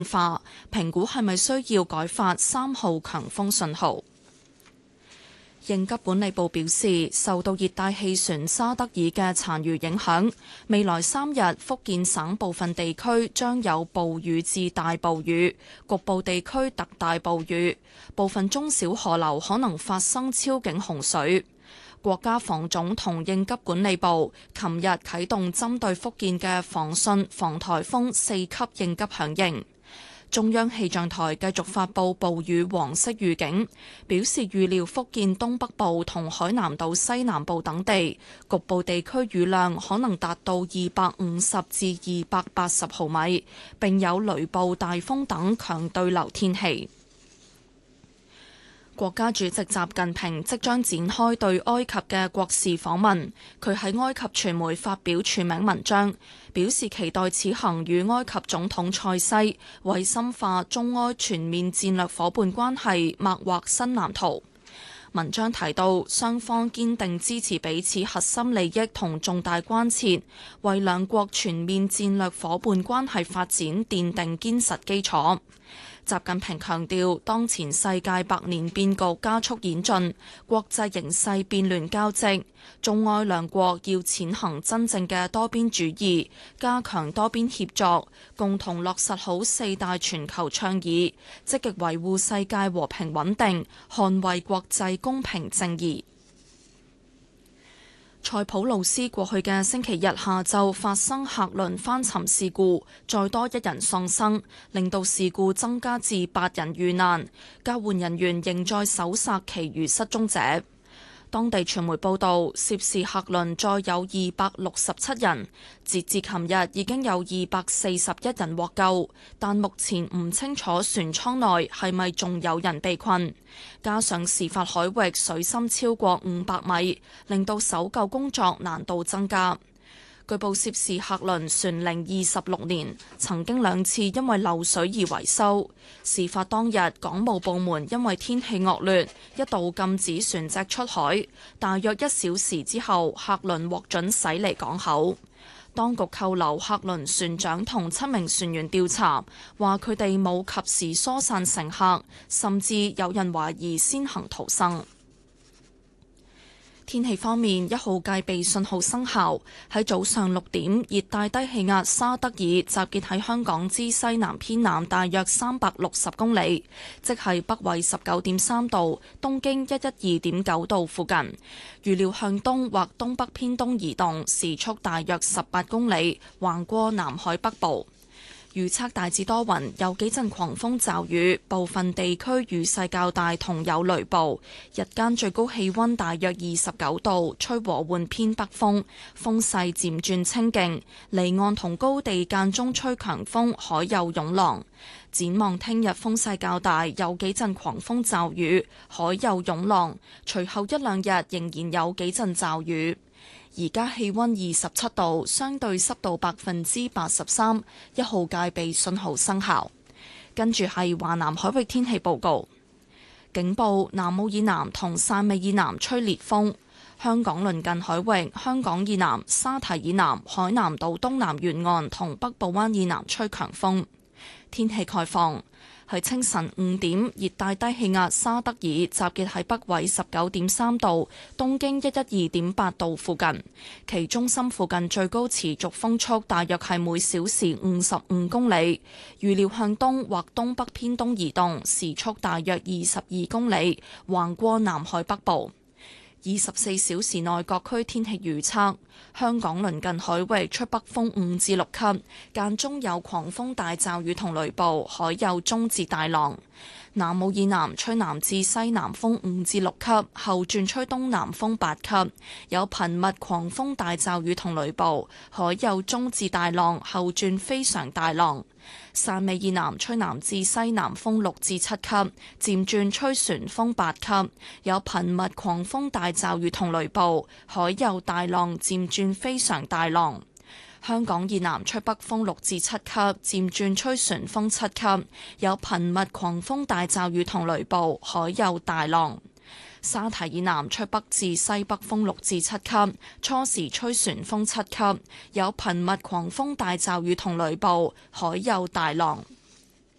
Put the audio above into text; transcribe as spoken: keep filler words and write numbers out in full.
化，評估係咪需要改發三號強風信號。應急管理部表示，受到熱帶氣旋沙德爾嘅殘餘影響，未來三日福建省部分地區將有暴雨至大暴雨，局部地區特大暴雨，部分中小河流可能發生超警洪水。國家防總同應急管理部琴日啟動針對福建嘅防汛防颱風四級應急響應。中央氣象台繼續發布暴雨黃色預警，表示預料福建東北部同海南島西南部等地局部地區雨量可能達到二百五十至二百八十毫米，並有雷暴、大風等強對流天氣。國家主席習近平即將展開對埃及嘅國事訪問，佢喺埃及傳媒發表署名文章，表示期待此行與埃及總統塞西為深化中埃全面戰略夥伴關係擘劃新藍圖。文章提到，雙方堅定支持彼此核心利益同重大關切，為兩國全面戰略夥伴關係發展奠定堅實基礎。習近平強調，當前世界百年變局加速演進，國際形勢變亂交織，中埃兩國要踐行真正嘅多邊主義，加強多邊協作，共同落實好四大全球倡議，積極維護世界和平穩定，捍衛國際公平正義。塞浦路斯過去嘅星期日下晝發生客輪翻沉事故，再多一人喪生，令到事故增加至八人遇難，救援人員仍在搜索其餘失蹤者。當地傳媒報道，涉事客輪載有二百六十七人，截至琴日已經有二百四十一人獲救，但目前唔清楚船艙內係咪仲有人被困。加上事發海域水深超過五百米，令到搜救工作難度增加。據報涉事客輪船齡二十六年，曾經兩次因為漏水而維修。事發當日，港務部門因為天氣惡劣，一度禁止船隻出海。大約一小時之後，客輪獲准駛離港口。當局扣留客輪船長同七名船員調查，話佢哋冇及時疏散乘客，甚至有人懷疑先行逃生。天氣方面，一號戒備信號生效。喺早上六點，熱帶低氣壓沙德爾集結喺香港之西南偏南大約三百六十公里，即係北緯十九點三度、東經一一二點九度附近。預料向東或東北偏東移動，時速大約十八公里，橫過南海北部。預測大致多雲，有幾陣狂風驟雨，部分地區雨勢較大同有雷暴。日間最高氣溫大約二十九度，吹和緩偏北風，風勢漸轉清勁。離岸同高地間中吹強風，海有湧浪。展望聽日風勢較大，有幾陣狂風驟雨，海有湧浪。隨後一兩日仍然有幾陣驟雨。而家氣溫二十七度，相對濕度百分之八十三，一號戒備信號生效。跟住係華南海域天氣報告，警報：南澳以南同汕尾以南吹烈風，香港鄰近海域、香港以南、沙堤以南、海南島東南沿岸同北部灣以南吹強風。天氣概況。喺清晨五點，熱帶低氣壓沙德爾集結喺北緯十九點三度、東經一一二點八度附近，其中心附近最高持續風速大約係每小時五十五公里，預料向東或東北偏東移動，時速大約二十二公里，橫過南海北部。二十四小時內各區天氣預測：香港鄰近海域吹北風五至六級，間中有狂風大驟雨同雷暴，海有中至大浪。南澳以南吹南至西南風五至六級，後轉吹東南風八級，有頻密狂風大驟雨同雷暴，海有中至大浪，後轉非常大浪。汕尾以南吹南至西南風六至七級，漸轉吹旋風八級，有頻密狂風大驟雨同雷暴，海有大浪，漸轉非常大浪。香港以南吹北風六至七級，漸轉吹旋風七級，有頻密狂風大驟雨同雷暴，海有大浪。沙堤以南吹北至西北風六至七級，初時吹旋風七級，有頻密狂風大驟雨同雷暴，海有大浪。